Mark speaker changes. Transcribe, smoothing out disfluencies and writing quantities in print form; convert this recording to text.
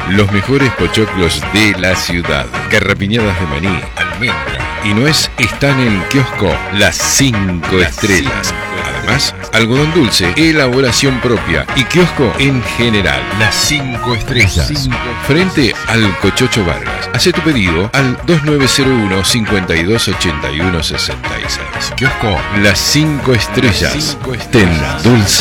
Speaker 1: Los mejores pochoclos de la ciudad. Garrapiñadas de maní, almendra y nuez están en kiosco Las 5 Estrellas. Además, algodón dulce, elaboración propia y kiosco en general. Las 5 Estrellas. Frente al Cochocho Vargas. Hacé tu pedido al 2901 5281 66. Kiosco Las 5 Estrellas. Ten dulce.